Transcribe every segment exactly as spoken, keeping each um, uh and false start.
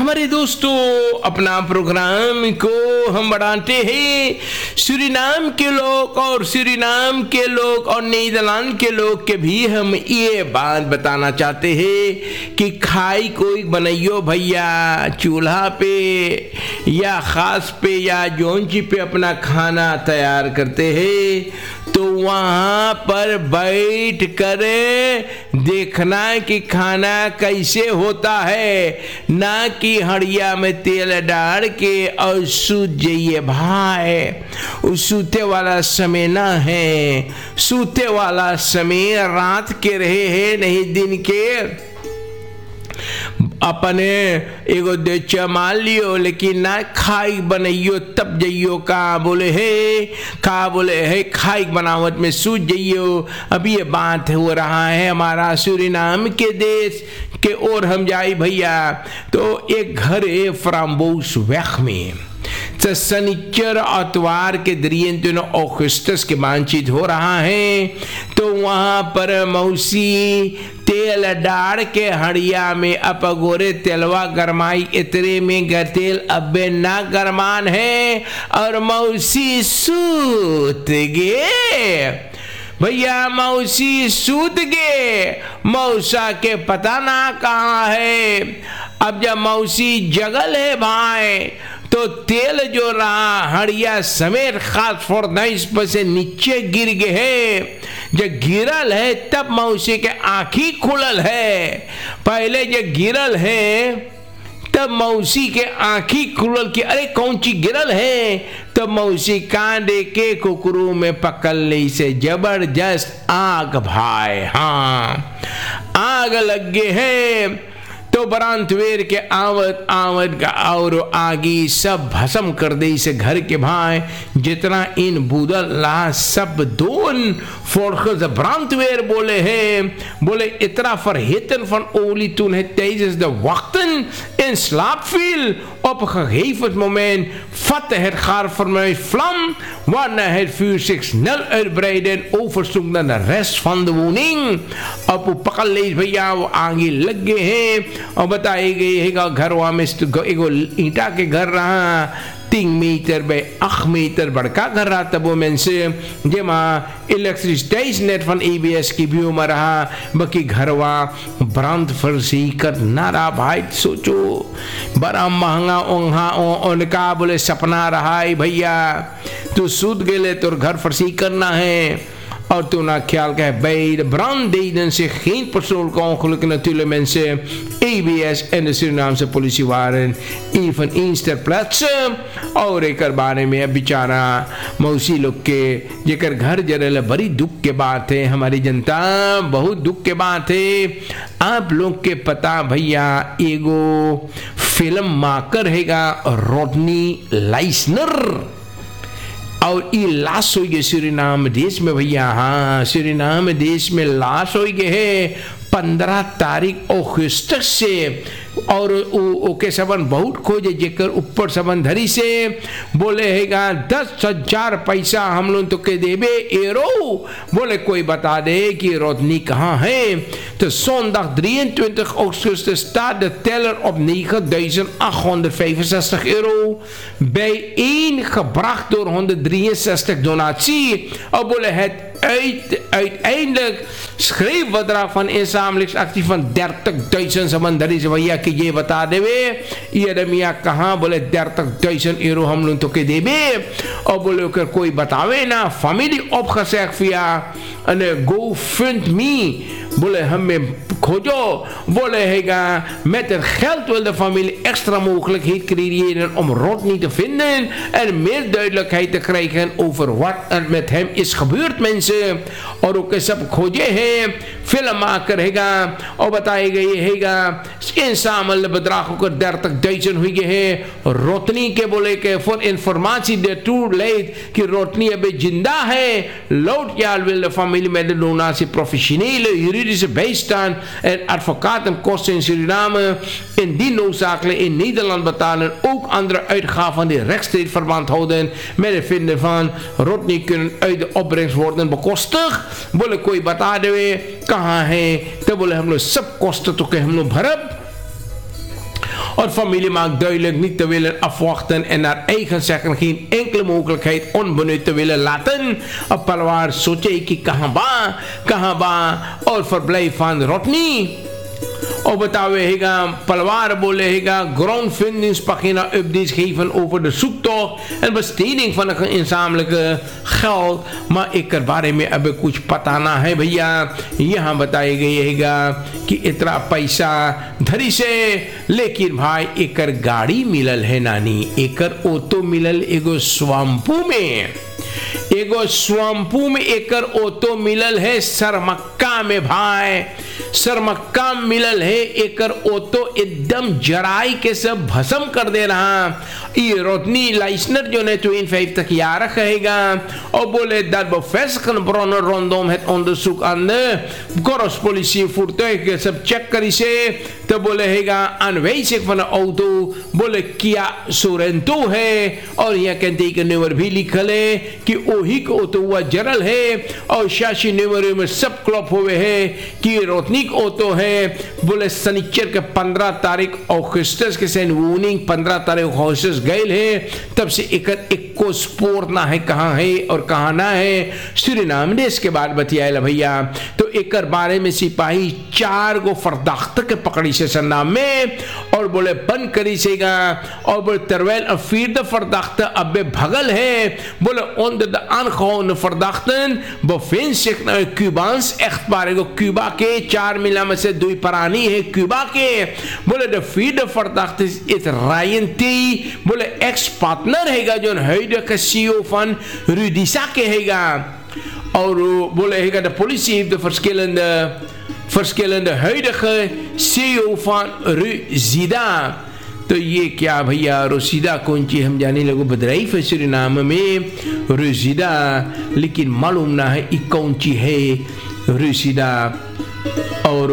हमारे दोस्तों, अपना प्रोग्राम को हम बढ़ाते हैं सूरीनाम के लोग और सूरीनाम के लोग और नीदरलैंड के लोग के भी हम ये बात बताना चाहते हैं कि खाई कोई बनाइयो भैया चूल्हा पे या खास पे या जोंची पे अपना खाना तैयार करते हैं तो वहाँ पर बैठ कर देखना कि खाना कैसे होता है, ना कि हड़िया में तेल डाल के और सूत जाइए भाई। उस सूते वाला समय ना है, सूते वाला समय रात के रहे हैं नहीं दिन के। अपने एगो देचा मान लियो लेकिन ना खाई बनाइयो तब जाइयो का बोले है का बोले है खाई बनावट में सूझ जाइयो। अभी ये बात हो रहा है हमारा सूरीनाम के देश के और हम जाए भैया तो एक घर है फ्राम्बोस वेख में शनिचर अतवार के दरियन अगस्तस के बातचीत हो रहा है तो वहां पर मौसी तेल डाल के हड़िया में अपगोरे तेलवा गरमाई इतरे में तेल अबे ना गरमान है और मौसी सूत गे भैया। मौसी सूत गे, मौसा के पता ना कहाँ है। अब जब मौसी जगल है भाई तो तेल जो रहा हड़िया समेत खास फोर्नाइस पर से नीचे गिर गए है। जब गिरल है तब मौसी के आंखी खुलल है। पहले जब गिरल है तब मौसी के आंखी खुलल कि अरे कौन ची गिरल है। तब मौसी कांदे के कुकरू में पकड़ ली से जबरदस्त आग भाई, हाँ आग लग गए है। तो बरांतवेर के आवत आवत का और आगी सब भस्म कर दे से घर के भाई जितना इन बूदल ला सब दोन फोड़खज ब्रांतवेर बोले हैं बोले इतना vergeten van olie toen het tijdens de wachten in slaap viel. Op een gegeven moment vatte het gaarfornuis vlam waarna het vuur zich snel uitbreidde en oversloeg naar de rest van de woning. अब पकड़ ले भैया वो आगे लग गए हैं और बताई गई है कि घर वहाँ में एगो ईंटा के घर रहा तीन मीटर बे आठ मीटर बड़का घर रहा। तब वो mensen जेमा elektriciteitsnet van E B S की भी उम्र रहा बाकी घर वहाँ ब्रांड फर्सी कर ना रहा भाई। सोचो बड़ा महंगा ओंघा उनका बोले सपना रहा है भैया तू सूत गए तो घर फर्सी करना है और toen na ख्याल का bij de brand deden zich geen persoonlijke ongelukken natuurlijk mensen. E B S en de Surinaamse politie waren eveneens ter plaatse और एक बारे में बेचारा मौसी लोग के जेकर घर जरल बड़ी दुख के बात है। हमारी जनता बहुत दुख के बात है। आप लोग के पता भैया एगो फिल्म माकर हैगा रोडनी लाइसनर और ये लाश हो गए सूरीनाम देश में भैया। हाँ सूरीनाम देश में लाश हो गए है पंद्रह तारीख अगस्त से और ओके सबन बहुत खोजे जेकर ऊपर सबन धरी से बोले हैगा दस हजार पैसा हम लोग तो के देवे एरो बोले कोई बता दे कि रोडनी कहाँ है। तो zondag drieëntwintig augustus staat de teller op negenduizend achthonderdvijfenzestig euro bijeengebracht door honderddrieënzestig donatie. Of bolle het uit, uiteindelijk schreefbedrag van inzamelingsactie van dertigduizend समंदरी से भैया कि ये बता देवे ये रमिया कहाँ बोले dertigduizend euro हम लोग तो के देवे और बोले कर कोई बतावे ना family opgezegd via een GoFundMe बोले हमें खोजो बोले हैगा met het geld wil de familie extra mogelijkheid creëren om Rodney te vinden en meer duidelijkheid te krijgen over wat er met hem is gebeurd mensen और okay सब खोजे हैं फिल्मmaker हैगा और बताई गई हैगा inzamelde bedrag ook dertigduizend हुई है। रोटनी के बोले के voor informatie ertoe leidt कि रोटनी अभी जिंदा है Loodjaal wil de familie met de donatie professionele juridische bijstand en advocatenkosten in Suriname indien noodzakelijk in Nederland betalen ook andere uitgaven die rechtstreeks verband houden met het vinden van Rodney kunnen uit de opbrengst worden bekostigd। बोले कोई बता देवे कहाँ है तो बोले हम लोग सब कोस्ट तो के हम लोग भरब Haar familie maakt duidelijk niet te willen afwachten en naar eigen zeggen geen enkele mogelijkheid onbenut te willen laten. अब परिवार सोचे कि कहाँ बा कहाँ बा और verblijf van Rodney. Op het oude Palwaar bolega grondvindingspagina updates geven over de zoektocht en besteding van het inzamelijke geld. Maar ik er बारे में अब कुछ पता ना है भैया. यहाँ बताया गया है कि इतना पैसा धरी से लेकिन भाई एकर गाड़ी मिलल है नानी. एकर ऑटो मिलल एगो स्वाम्पू में एगो स्वाम्पू में एकर ऑटो मिलल है. सरमक्का में भाई सरमक्का मिलल है. एकर ऑटो एकदम जराई के सब भस्म कर दे रहा. ये रोटनी लाइसनर जो ने tweeënvijftig jaar रहेगा और बोले dat bevestigen bronnen rondom het onderzoek aan de korpspolitievoertuigen सब चेक करी से तो बोले हैगा aanwijzing van de auto बोले Kia Sorento है और यहाँ कहते के नंबर भी लिखल है कि वही को ऑटो हुआ जरल है और शासी नंबर में सब क्लॉप हुए है कि रोटनी ऑटो है. बोले शनिचर के पंद्रह तारीख अगस्त के सेन वूनिंग पंद्रह तारीख अगस्त गए है. तब से एक इक्को स्पोर्ट ना है कहाँ है और कहाँ ना है. सूरीनाम देश के बाद बतियाला भैया. तो एक बारे में सिपाही चार गो फरदाख्त के पकड़ी से सन्नाम में और बोले बंद करी सेगा और बोले terwijl een vierde verdachte abbe भगल है. बोले onder de aangehouden verdachten bevindt zich een Cubaans echtpaar. Cuba के चार मिला में से दो परानी है क्यूबा के. बोले the vierde verdachte is Ryan T. बोले एक्स पार्टनर हैगा जो huidige C E O van Rudisa के हैगा. और बोले हैगा de politie heeft de verschillende verschillende huidige C E O van Ruzida. तो ये क्या भैया रोसीदा कौन चीज हम जाने लगो बदराइफ है सूरीनाम में रोसीदा लेकिन मालूम ना है ये कौन चीज है रोसीदा. और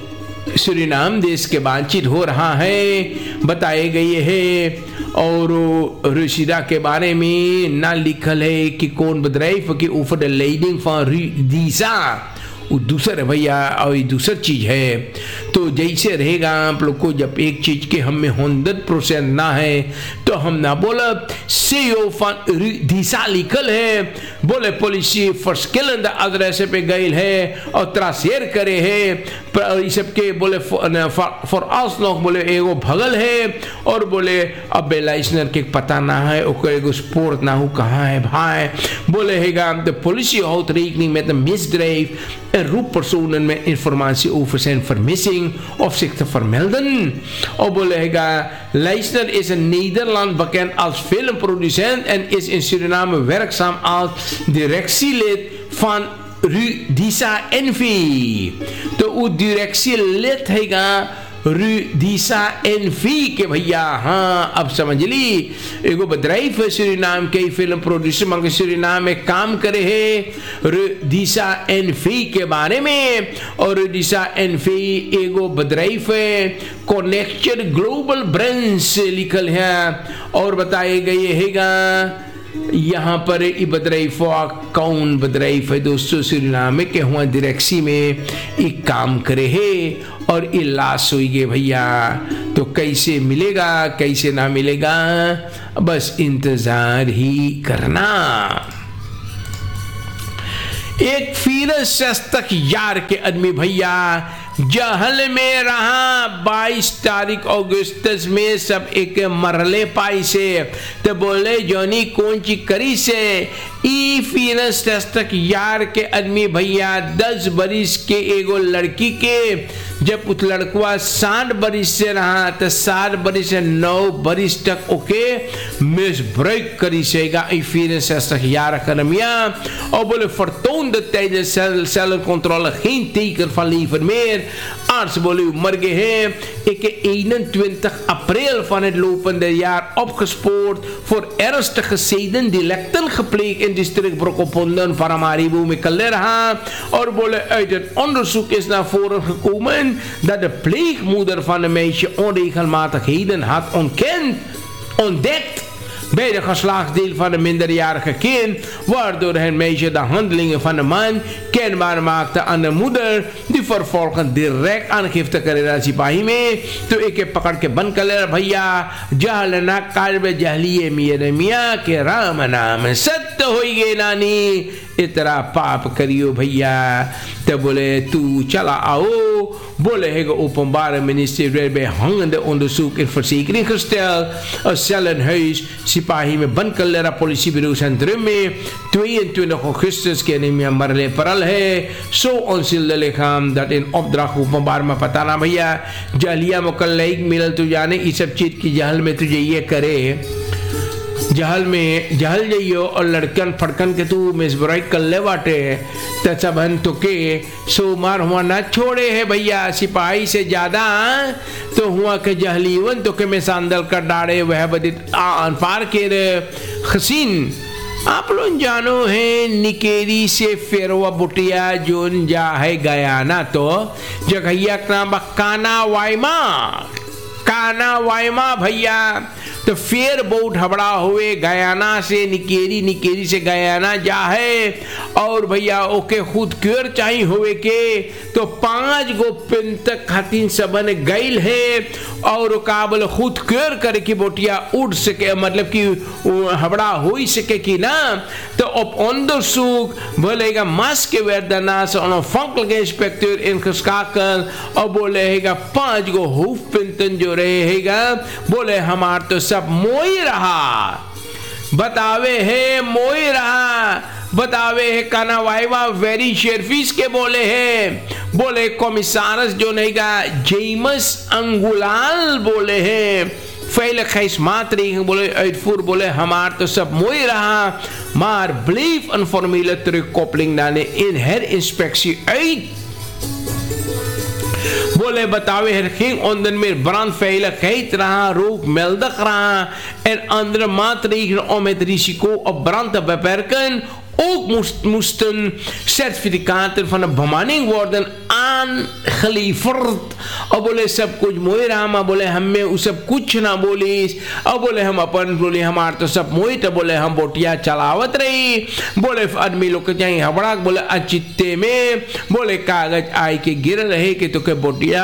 सूरीनाम देश के बातचीत हो रहा है बताए गए है और रोसीदा के बारे में ना लिखल है कि कौन बदराइफ की ऊपर द लेडिंग फॉर दीसा वो दूसरा भैया और ये दूसरा चीज है. तो जैसे रहेगा आप लोग को जब एक चीज के हम में हंड्रेड परसेंट ना है तो हम ना बोला सीओ फन दिशा लिखल है. बोले पुलिस फर्स्ट एड्रेस पे गए है और त्रासेर करे है इस सब के. बोले फॉर अस लोग बोले एगो भगल है और बोले अब लाइसनर के पता ना है ओकर एगो स्पोर्ट ना हो कहाँ है भाई. बोले हैगा de politie houdt rekening met een misdrijf en roept personen met informatie over zijn vermissing of zich te vermelden. Of बोले हैगा Leisner is in Nederland bekend als filmproducent en is in Suriname werkzaam als directielid van Rudisa Envy. तो वो directielid हैगा Rudisa Envy के भैया. हाँ अब समझ ली. एगो बदराइफ है सूरीनाम के फिल्म प्रोड्यूसर मगर सूरीनाम में काम करे है Rudisa Envy के बारे में. और Rudisa Envy एगो बदराइफ है कनेक्टेड ग्लोबल ब्रांड्स लिखल है और बताए गए हैगा यहाँ पर बदराइफ कौन बदराइफ है दोस्तों सूरीनाम के हुआ डायरेक्सी में एक काम करे है और ये लाश हुई गए भैया. तो कैसे मिलेगा कैसे ना मिलेगा बस इंतजार ही करना. एक फिर सस्तक यार के आदमी भैया जहल में रहा बाईस तारीख अगस्त में सब एक मरले पाई से. तो बोले जोनी कौन ची करी से ई फिनस तक यार के आदमी भैया दस बरिस के एगो लड़की के जब उस लड़कुआ साठ बरिस से रहा तो साठ बरिस से नौ बरिस तक ओके मिस ब्रेक करी सेगा ई फिनस तक यार करमिया. और बोले vertoonde tijdens cellencontrole geen teken van leven meer. Arts bolle mor gए हैं. Ik eenentwintig april van het lopende jaar opgespoord voor ernstige zedendelicten gepleegd in district Brokoponden, Paramaribo में कल रहा. और बोले uit het onderzoek is naar voren gekomen dat de pleegmoeder van de meisje onregelmatigheden had ontkend, ontdekt bij de geslachtsdeel van de minderjarige kind, waardoor het meisje de handelingen van de man kenbaar maakte aan de moeder, die die vervolgens direct aangifte करेगा सिपाही में, तो एक एक पकड़ के बंद कर ले भैया। जहल ना काल में जहलिए मेरे मियाँ के राम नाम सत्य होइगे नानी, इतना पाप करियो भैया। तो बोले तू चला आओ, बोले है openbare ministerie bij hangende onderzoek en verzekering gesteld. Een cellenhuis सिपाही में बंद कर ले रहा politiebureau centrum में tweeëntwintig augustus के नेम में मरले परल है। Zo onschuldig lichaam dat in opdracht openbaar में पता ना भैया जहलिया मुकल्लक मिलल तू जाने इस सब चीज की जहल में तुझे ये करे, जहल में जहल जाइयो और लड़कन फड़कन के तू मिसबराई कर ले बाटे तचा बहन तो के सो मार हुआ ना छोड़े है भैया सिपाही से ज्यादा तो हुआ के जहलीवन तो के में सांदल कर डाड़े वह बदित आन पार के हसीन। आप लोग जानो है निकेरी से फेरवा बुटिया जोन जा है गयाना तो जगहिया का नाम काना वाइमा, काना वाइमा भैया। तो फिर बहुत हबड़ा हुए गयाना से निकेरी, निकेरी से गयाना जा है और भैया ओके खुद क्योर चाहिए हुए के तो पांच गो पिन तक खातिन सबन गईल है और काबल खुद क्योर करे कि बोटिया उड़ सके, मतलब कि हबड़ा हो सके कि ना। तो op onderzoek बोलेगा मास्क के वेदना से onafhankelijke inspecteur ingeschakeld और बोलेगा पांच गो होफपिंतन जो रहेगा बोले हमार तो सब मोई रहा, बतावे है मोई रहा, बतावे है काना वाइवा वेरी शेरफिस के बोले है, बोले कॉमिसारस जो नहीं का जेमस अंगुलाल बोले है फेल खैस मात्री बोले uitvoer बोले हमार तो सब मोई रहा, maar bleef een formele terugkoppeling naar de herinspectie uit. बोले बतावे er ging onder meer brandveiligheid रहा, rookmeldig रहा en andere maatregelen om het risico op brand te beperken. Ook moest, moesten certificaten van de bemanning worden aangeleverd। और बोले सब कुछ मोई रहा, मा बोले हमें उस सब कुछ ना बोली और बोले हम अपन बोले हमार तो सब मोई तो बोले हम बोटिया चलावत रही। बोले आदमी लोग चाहिए हबड़ा बोले अचित्ते में बोले कागज आई के गिर रहे कि तो के बोटिया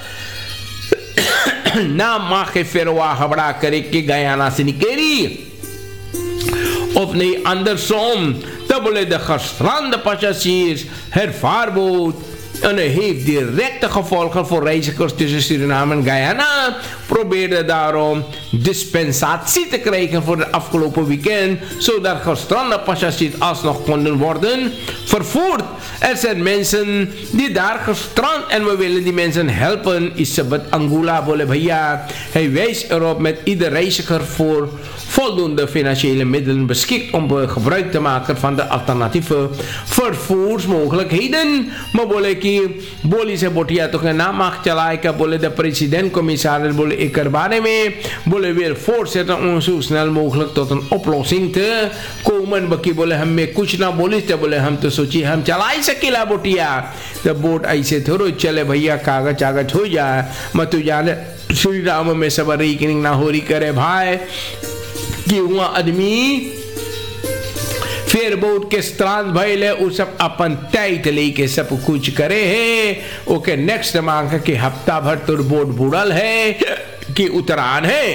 ना माँ के फेरवा हबड़ा करे के गयाना से निकेरी of nee andersom. Dan willen de gestrande passagiers hervaarboot. En het heeft directe gevolgen voor reizigers tussen Suriname en Guyana. Probeerde daarom dispensatie te krijgen voor het afgelopen weekend, zodat gestrande passagiers alsnog konden worden vervoerd. Er zijn mensen die daar gestrand en we willen die mensen helpen. Isabet Angula bole bhaiya. Hij wijst erop met ieder reiziger voor voldoende financiële middelen beschikt om gebruik te maken van de alternatieve vervoersmogelijkheden. Maar bole ki boli se botiya to ke naam mag chalaai ka bole de president commissaris bole ik er baare mee bole weer voortzetten om zo snel mogelijk tot een oplossing te komen. Baki bole हमें कुछ ना बोली तो बोले हम तो सोची हम चलाई सकेला बोटिया तो बोट ऐसे थोड़ो चले भैया कागज कागज हो जाए मत तू जाने श्री राम में सब रीकनिंग ना हो रही करे भाई कि हुआ आदमी फिर बोट के स्त्रांत भइले उ सब अपन टाइट लेके सब कुछ करे है ओके नेक्स्ट मांग के हफ्ता भर तुर बोट बुड़ल है कि उतरान है।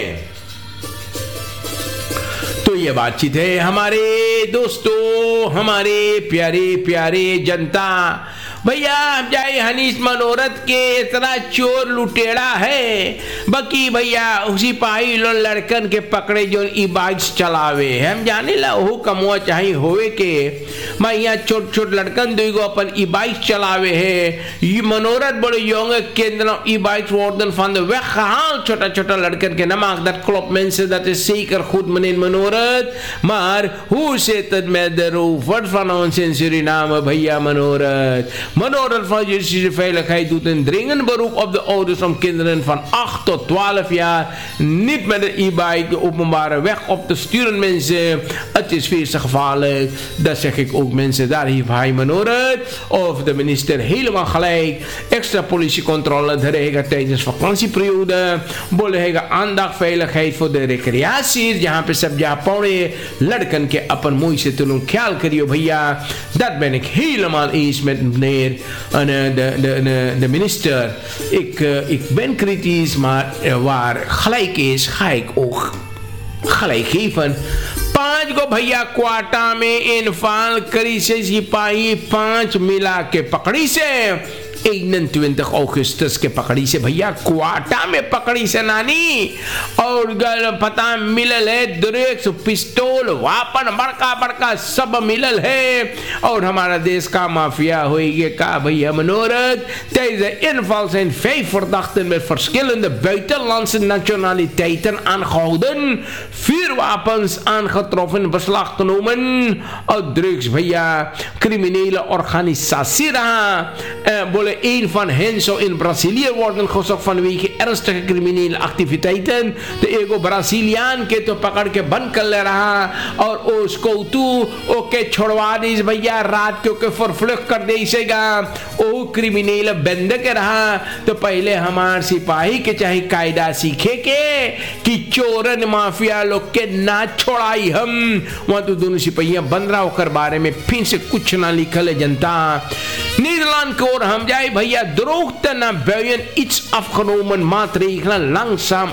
तो ये बातचीत है हमारे दोस्तों, हमारे प्यारे प्यारे जनता। भैया हम जाए हनीस मनोरथ के इतना चोर लुटेरा है बकी भैया उसी पाई लो लड़कन के पकड़े जो ई बाइक्स चलावे हम जाने ला वो कमुआ चाहिए होवे के मैं यहाँ छोट छोट लड़कन दुगो अपन ई बाइक्स चलावे है ये मनोरथ बड़े योंग केंद्र ई bikes worden van de weg gehaald छोटा छोटा लड़कन के नमाक dat klopt mensen dat is zeker goed meneer मनोरथ maar hoe zit het met de rover van ons in Suriname भैया मनोरथ। मनोरथ van Justitie en Veiligheid doet een dringend beroep op de ouders om kinderen van acht tot twaalf jaar niet met een e-bike de openbare weg op te sturen mensen. Het is veel te gevaarlijk. Dat zeg ik ook mensen. Daar heeft hij मनोरथ of de minister helemaal gelijk. Extra politiecontrole te regelen tijdens vakantieperiode. Bolle aandacht veiligheid voor de recreatie. जहाँ पे सब जापानी लड़कन के अपन मुँह से तुम ख्याल करियो भैया। Dat ben ik helemaal eens met meneer meneer uh, de, de, de, de minister, ik, uh, ik ben kritisch, maar uh, waar gelijk is, ga ik ook gelijk geven. पांच को भैया क्वाटा में इन्फाल करी से सिपाही पांच मिला के पकड़ी से इकतीस अगस्त के पकड़ी से भैया क्वाटा में पकड़ी से नानी और गल पता मिलल है ड्रग्स पिस्तौल वापन बड़का बड़का सब मिलल है और हमारा देश का माफिया होएगी का भैया मनोरथ deze inval zijn vijf verdachten met verschillende buitenlandse nationaliteiten aangehouden, vier wapens aangetroffen, beslag genomen uit drugs भैया criminele organisatie रहा uh, बोले een van hen zou in Brazilië worden gezocht vanwege ernstige criminele activiteiten. De ego Braziliaan के तो पकड़ के बंद कर ले रहा और उसको तू ओके छोड़वा दे भैया रात के ओके फरफ्लक कर दे इसेगा ओ क्रिमिनल बंद के रहा तो पहले हमार सिपाही के चाहे कायदा सीखे के कि चोरन माफिया लोग के ना छोड़ाई हम वहां तो दोनों सिपाहियां बंद रहा होकर बारे में फिर से कुछ ना लिखल है जनता Nederland की ओर हम जाए भैया droogte naar buien iets afgenomen maatregelen langzaam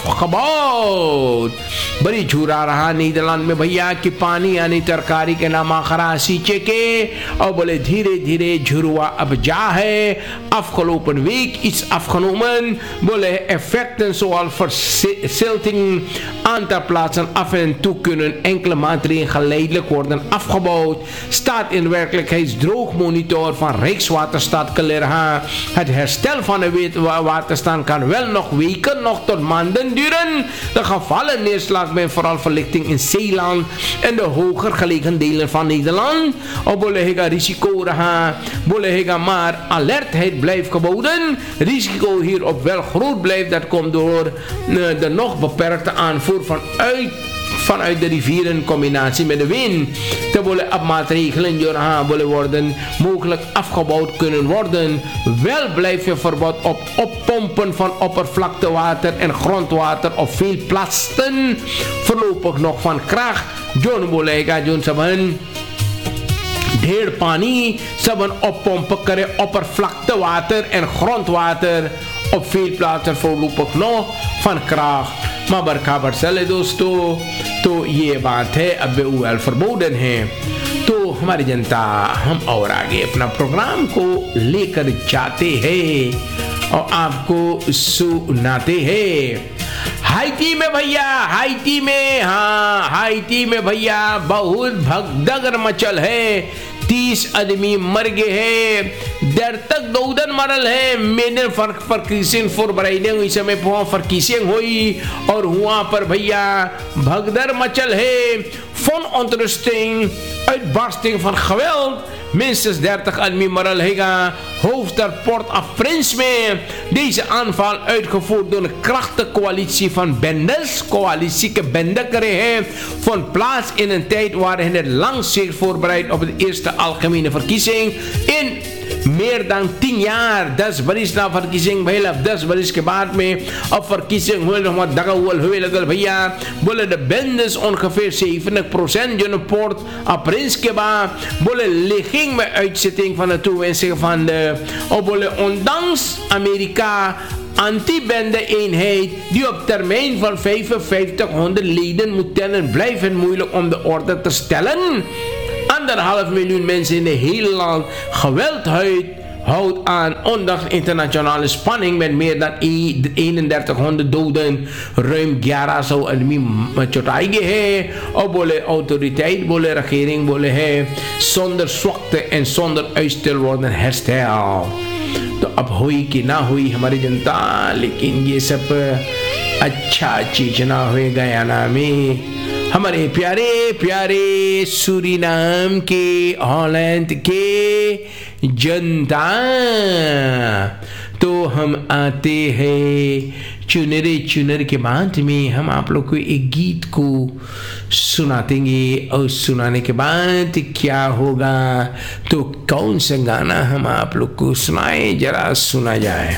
afgebouwd बड़ी झूरा रहा नीदरलैंड में भैया कि पानी यानी तरकारी के नाम आखरा सींचे के और बोले धीरे धीरे झुरवा अब जा है afgelopen week iets afgenomen बोले effecten zoal verzilting aantal plaatsen af en toe kunnen enkele maatregelen geleidelijk worden afgebouwd staat in werkelijkheidsdroogmonitor van Rijkswaterstaat Kalera. Het herstel van de waterstand kan wel nog weken, nog tot maanden duren. De gevallen neerslag met vooral verlichting in Zeeland en de hoger gelegen delen van Nederland. Op bolega risico raha, bolega maar alertheid blijft geboden. Risico hierop wel groot blijft, dat komt door de nog beperkte aanvoer van uit vanuit de rivieren in combinatie met de wind. Te willen op maatregelen willen worden mogelijk afgebouwd kunnen worden. Wel blijft er verbod op oppompen van oppervlaktewater en grondwater op veel plaatsen. Voorlopig nog van kracht. John Bolega, John Saban. ढेर पानी सबन oppomp करे oppervlaktewater en grondwater op veel plaatsen voorlopig nog van kracht. Maar बरखा बरसले दोस्तों तो ये बात है अब वेल verboden है तो हमारी जनता हम और आगे अपना प्रोग्राम को लेकर जाते हैं और आपको सुनाते हैं हाइती में भैया हाइती में हाँ हाइती में भैया बहुत भगदड़ मचल है तीस आदमी मर गए हैं देर तक दौदन मरल है मैंने फर्क फर्किसिंग फॉर बराइडिंग इस समय वहाँ फर्किसिंग हुई और वहाँ पर भैया भगदड़ मचल है van ontrusting, uitbarsting van geweld. Minstens dertig admi maral hega, hoofdstad Port-au-Prince. Deze aanval uitgevoerd door een krachtige coalitie van bendes, coalitieke bendekeren, vond plaats in een tijd waarin het lang zich voorbereidt op de eerste algemene verkiezing in meer dan tien jaar. दस बरिस ना फर्किसिंग भैया दस बरिस के बाद में अब फर्किसिंग हुए nog दगा हुआ हुए लगल भैया बोले de bendes ongeveer zeventig procent जो Port au Prince के बाद बोले ligging met uitzetting van de toewensiging van de of बोले ondanks Amerika anti-bende eenheid die op termijn van vijfenvijftighonderd leden moet tellen blijft het moeilijk om de orde te stellen. Anderhalf miljoen mensen in het hele land geweld houdt aan ondanks internationale spanning met meer dan eenendertighonderd doden. Ruim ग्यारह सौ आदमी चोटाई गए हैं और बोले autoriteit, बोले regering, बोले है zonder zwakte en zonder uitstel worden hersteld. तो अब हुई कि ना हुई हमारी जनता, लेकिन ये सब अच्छा चीज ना हुए गयाना में हमारे प्यारे प्यारे सूरीनाम के हॉलैंड के जनता। तो हम आते हैं चुनरे चुनर के बाद में हम आप लोग को एक गीत को सुनातेंगे और सुनाने के बाद क्या होगा तो कौन सा गाना हम आप लोग को सुनाए जरा सुना जाए।